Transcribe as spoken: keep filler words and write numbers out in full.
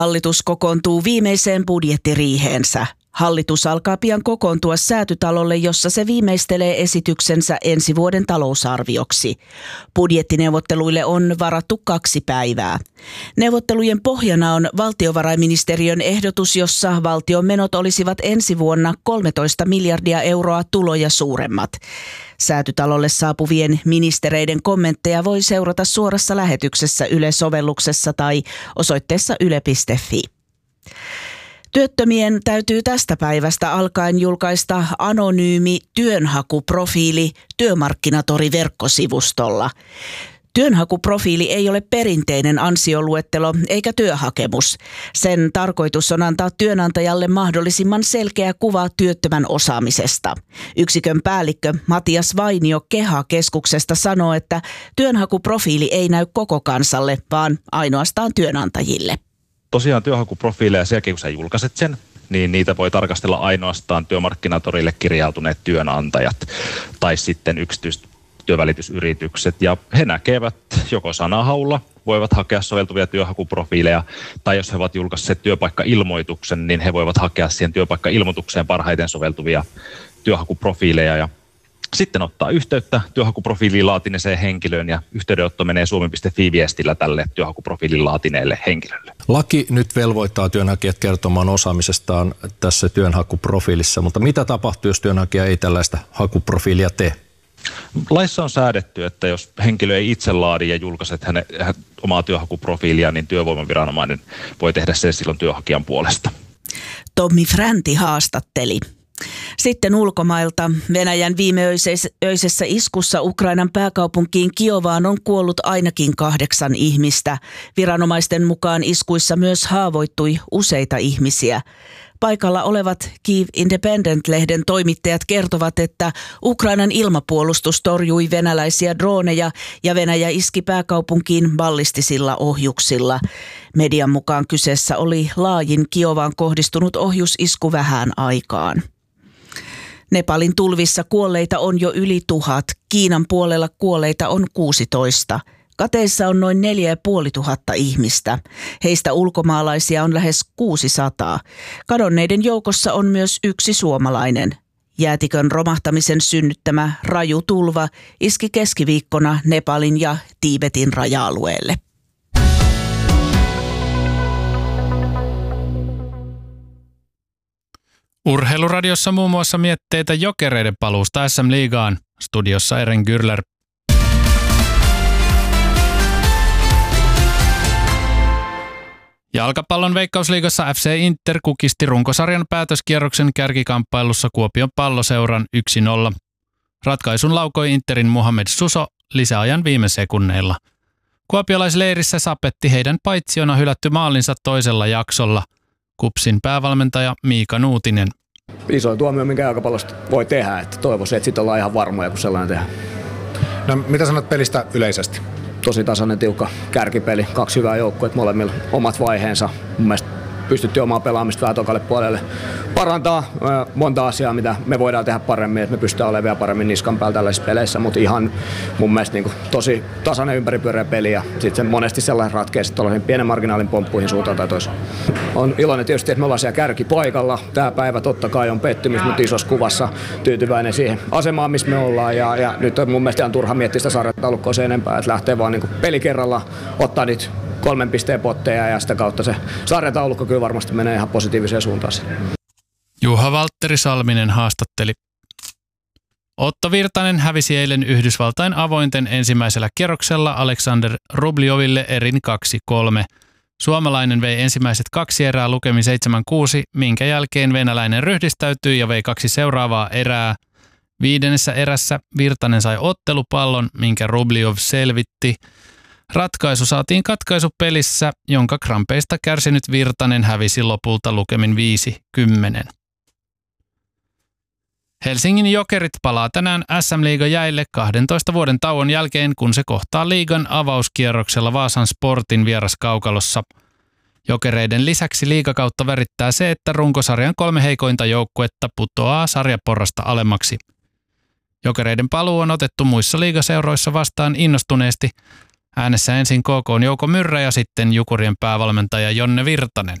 Hallitus kokoontuu viimeiseen budjettiriiheensä. Hallitus alkaa pian kokoontua Säätytalolle, jossa se viimeistelee esityksensä ensi vuoden talousarvioksi. Budjettineuvotteluille on varattu kaksi päivää. Neuvottelujen pohjana on valtiovarainministeriön ehdotus, jossa valtion menot olisivat ensi vuonna kolmetoista miljardia euroa tuloja suuremmat. Säätytalolle saapuvien ministereiden kommentteja voi seurata suorassa lähetyksessä Yle-sovelluksessa tai osoitteessa yle piste fi. Työttömien täytyy tästä päivästä alkaen julkaista anonyymi työnhakuprofiili Työmarkkinatori-verkkosivustolla. Työnhakuprofiili ei ole perinteinen ansioluettelo eikä työhakemus. Sen tarkoitus on antaa työnantajalle mahdollisimman selkeä kuva työttömän osaamisesta. Yksikön päällikkö Matias Vainio Keha-keskuksesta sanoo, että työnhakuprofiili ei näy koko kansalle, vaan ainoastaan työnantajille. Tosiaan työnhakuprofiileja sen jälkeen, kun sä julkaiset sen, niin niitä voi tarkastella ainoastaan Työmarkkinatorille kirjautuneet työnantajat tai sitten yksityiset työvälitysyritykset. Ja he näkevät joko sanahaulla, voivat hakea soveltuvia työhakuprofiileja, tai jos he ovat julkaisseet työpaikkailmoituksen, niin he voivat hakea siihen työpaikkailmoitukseen parhaiten soveltuvia työhakuprofiileja. Ja sitten ottaa yhteyttä työhakuprofiilin laatineeseen henkilöön ja yhteydenotto menee suomi piste fi-viestillä tälle työhakuprofiilin laatineelle henkilölle. Laki nyt velvoittaa työnhakijat kertomaan osaamisestaan tässä työnhakuprofiilissa, mutta mitä tapahtuu, jos työnhakija ei tällaista hakuprofiilia tee? Laissa on säädetty, että jos henkilö ei itse laadi ja julkaise hänen, hänen omaa työhakuprofiilia, niin työvoimaviranomainen voi tehdä sen silloin työnhakijan puolesta. Tommi Fränti haastatteli. Sitten ulkomailta. Venäjän viimeöisessä iskussa Ukrainan pääkaupunkiin Kiovaan on kuollut ainakin kahdeksan ihmistä. Viranomaisten mukaan iskuissa myös haavoittui useita ihmisiä. Paikalla olevat Kyiv Independent-lehden toimittajat kertovat, että Ukrainan ilmapuolustus torjui venäläisiä drooneja ja Venäjä iski pääkaupunkiin ballistisilla ohjuksilla. Median mukaan kyseessä oli laajin Kiovaan kohdistunut ohjusisku vähään aikaan. Nepalin tulvissa kuolleita on jo yli tuhat. Kiinan puolella kuolleita on kuusitoista. Kateissa on noin neljä ja puoli tuhatta ihmistä. Heistä ulkomaalaisia on lähes kuusisataa. Kadonneiden joukossa on myös yksi suomalainen. Jäätikön romahtamisen synnyttämä raju tulva iski keskiviikkona Nepalin ja Tiibetin raja-alueelle. Urheiluradiossa muun muassa mietteitä Jokereiden paluusta S M-liigaan. Studiossa Eren Gürler. Jalkapallon Veikkausliigassa F C Inter kukisti runkosarjan päätöskierroksen kärkikamppailussa Kuopion Palloseuran yksi nolla. Ratkaisun laukoi Interin Mohamed Suso lisäajan viime sekunneilla. Kuopiolaisleirissä sapetti heidän paitsiona hylätty maalinsa toisella jaksolla. KuPSin päävalmentaja Miika Nuutinen. Isoin tuomio, minkä jalkapallosta voi tehdä, että toivoisin, että sitten ollaan ihan varmoja, kun sellainen tehdään. No, mitä sanot pelistä yleisesti? Tosi tasainen, tiukka kärkipeli, kaksi hyvää joukkuetta, molemmilla omat vaiheensa. Mun mielestä pystyttiin omaa pelaamista vähän tokalle puolelle parantaa monta asiaa, mitä me voidaan tehdä paremmin, että me pystytään olemaan vielä paremmin niskan päällä tällaisissa peleissä, mutta ihan mun mielestä niin kuin tosi tasainen ympäripyöreä peli ja sitten monesti sellainen ratkeaa tuollaisen pienen marginaalin pomppuihin suuntaan tai toiseen. On iloinen tietysti, että me ollaan siellä kärkipaikalla. Tämä päivä totta kai on pettymys, mutta isossa kuvassa tyytyväinen siihen asemaan, missä me ollaan ja, ja nyt on mun mielestä ihan turha miettiä sitä sarjataulukkoa sen enempää, että lähtee vaan niin kuin peli kerralla, ottaa niitä kolmen pisteen potteja ja sitä kautta se sarjataulukko kyllä varmasti menee ihan positiiviseen suuntaan. Juha Valtteri Salminen haastatteli. Otto Virtanen hävisi eilen Yhdysvaltain avointen ensimmäisellä kierroksella Alexander Rubljoville erin kaksi kolme. Suomalainen vei ensimmäiset kaksi erää lukemin seitsemän kuusi, minkä jälkeen venäläinen ryhdistäytyi ja vei kaksi seuraavaa erää. Viidennessä erässä Virtanen sai ottelupallon, minkä Rubljov selvitti. Ratkaisu saatiin katkaisupelissä, jonka krampeista kärsinyt Virtanen hävisi lopulta lukemin viisi kymmenen. Helsingin Jokerit palaa tänään S M-liigan jäille kahdentoista vuoden tauon jälkeen, kun se kohtaa liigan avauskierroksella Vaasan Sportin vieraskaukalossa. Jokereiden lisäksi liigakautta värittää se, että runkosarjan kolme heikointa joukkuetta putoaa sarjaporrasta alemmaksi. Jokereiden paluu on otettu muissa liigaseuroissa vastaan innostuneesti. Äänessä ensin K K:n Jouko Myrrä ja sitten Jukurien päävalmentaja Jonne Virtanen.